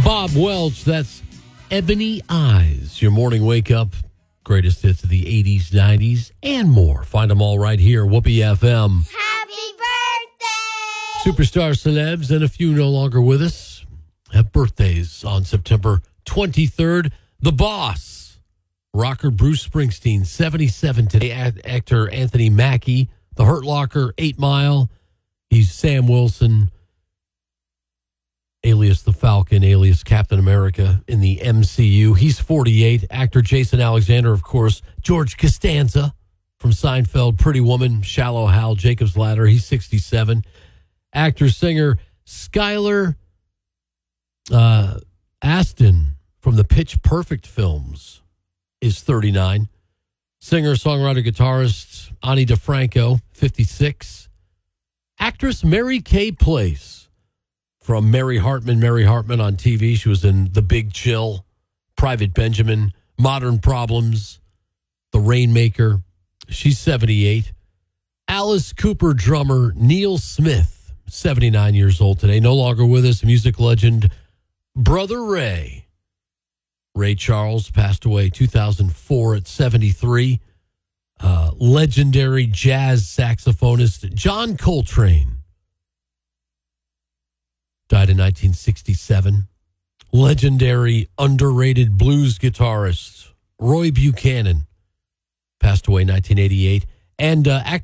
Bob Welch, that's Ebony Eyes. Your morning wake up, greatest hits of the 80s, 90s, and more. Find them all right here, Whoopee FM. Happy birthday! Superstar celebs and a few no longer with us have birthdays on September 23rd. The Boss, rocker Bruce Springsteen, 77 today. Actor Anthony Mackie, The Hurt Locker, 8 Mile. He's Sam Wilson, alias the Falcon, alias Captain America in the MCU. He's 48. Actor Jason Alexander, of course. George Costanza from Seinfeld, Pretty Woman, Shallow Hal, Jacob's Ladder. He's 67. Actor, singer Skylar Astin from the Pitch Perfect films is 39. Singer, songwriter, guitarist Ani DeFranco, 56. Actress Mary Kay Place from Mary Hartman on TV. She was in The Big Chill, Private Benjamin, Modern Problems, The Rainmaker. She's 78. Alice Cooper drummer Neil Smith, 79 years old today. No longer with us, music legend Brother Ray. Ray Charles passed away 2004 at 73. Legendary jazz saxophonist John Coltrane died in 1967. Legendary, underrated blues guitarist Roy Buchanan passed away in 1988. And actor